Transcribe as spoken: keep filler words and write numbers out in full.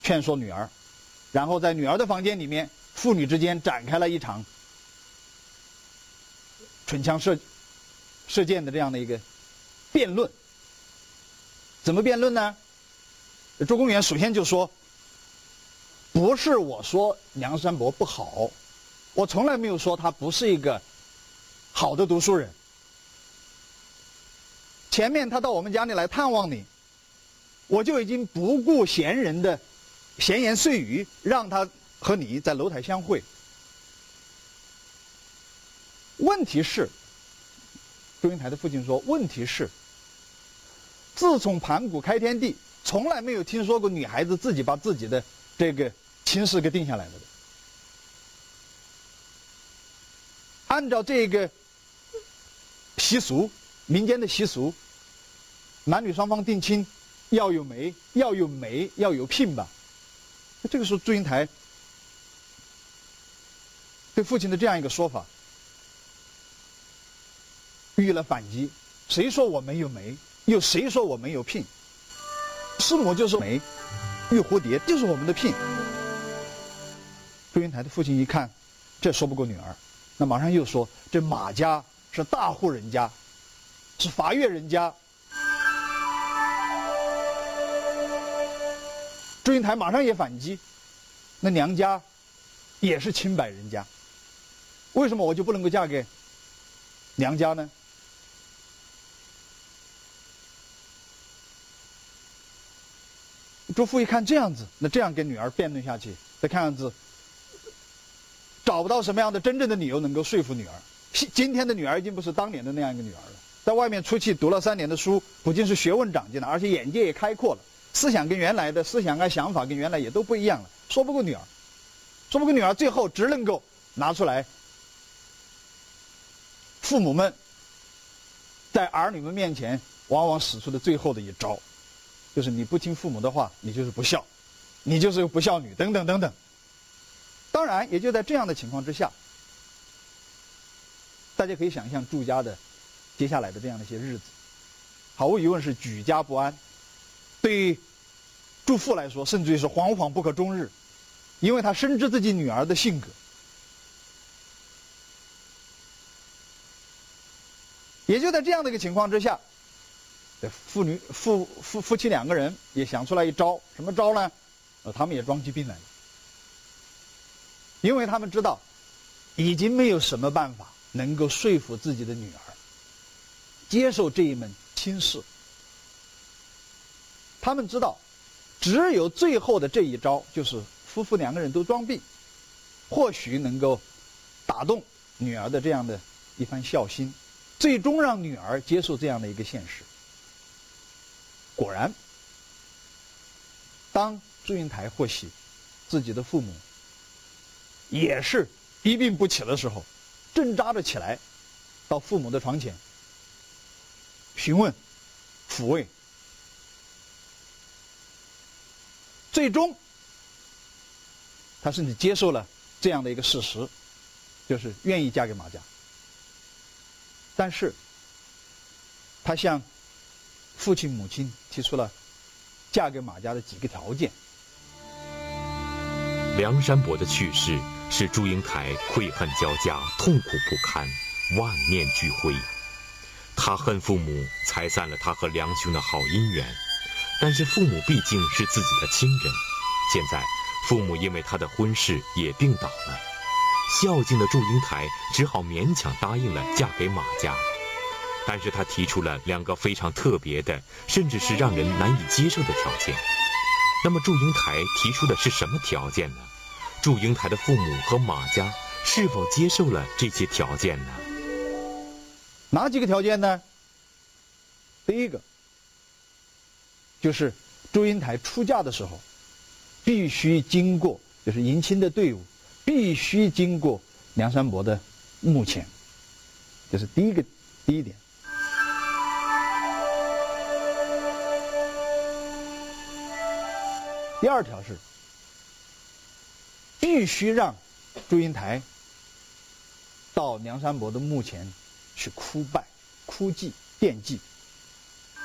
劝说女儿，然后在女儿的房间里面，父女之间展开了一场唇枪舌射箭的这样的一个辩论。怎么辩论呢？周公远首先就说，不是我说梁山伯不好，我从来没有说他不是一个好的读书人。前面他到我们家里来探望你，我就已经不顾闲人的闲言碎语，让他和你在楼台相会。问题是，祝英台的父亲说，问题是，自从盘古开天地，从来没有听说过女孩子自己把自己的这个亲事给定下来了的。按照这个习俗，民间的习俗，男女双方定亲要有媒，要有媒，要有聘吧。这个时候，祝英台对父亲的这样一个说法予了反击。谁说我没有媒？又谁说我没有聘？师母就是媒，玉蝴蝶就是我们的聘。祝英台的父亲一看，这说不过女儿，那马上又说，这马家是大户人家，是阀越人家。祝英台马上也反击，那娘家也是清白人家，为什么我就不能够嫁给娘家呢？朱父一看这样子，那这样跟女儿辩论下去，再看样子找不到什么样的真正的理由能够说服女儿。今天的女儿已经不是当年的那样一个女儿了，在外面出去读了三年的书，不仅是学问长进了，而且眼界也开阔了，思想跟原来的思想啊想法跟原来也都不一样了，说不过女儿，说不过女儿，最后只能够拿出来父母们在儿女们面前往往使出的最后的一招，就是你不听父母的话，你就是不孝，你就是个不孝女，等等等等。当然，也就在这样的情况之下，大家可以想象祝家的接下来的这样的一些日子，毫无疑问是举家不安。对祝父来说，甚至于是惶惶不可终日，因为他深知自己女儿的性格。也就在这样的一个情况之下，父女夫夫夫妻两个人也想出来一招，什么招呢？呃，他们也装起兵来了，因为他们知道，已经没有什么办法能够说服自己的女儿接受这一门亲事。他们知道，只有最后的这一招，就是夫妇两个人都装病，或许能够打动女儿的这样的一番孝心，最终让女儿接受这样的一个现实。果然，当祝英台获悉自己的父母也是一病不起的时候，挣扎着起来，到父母的床前询问、抚慰，最终他甚至接受了这样的一个事实，就是愿意嫁给马家。但是他向父亲母亲提出了嫁给马家的几个条件。 梁山伯的去世使祝英台悔恨交加，痛苦不堪，万念俱灰。他恨父母拆散了他和梁兄的好姻缘，但是父母毕竟是自己的亲人，现在父母因为他的婚事也病倒了，孝敬的祝英台只好勉强答应了嫁给马家。但是他提出了两个非常特别的，甚至是让人难以接受的条件。那么祝英台提出的是什么条件呢？祝英台的父母和马家是否接受了这些条件呢？ 哪几个条件呢？第一个就是祝英台出嫁的时候必须经过，就是迎亲的队伍必须经过梁山伯的墓前，这是第一个第一点。第二条是必须让祝英台到梁山伯的墓前去哭拜、哭祭、奠祭。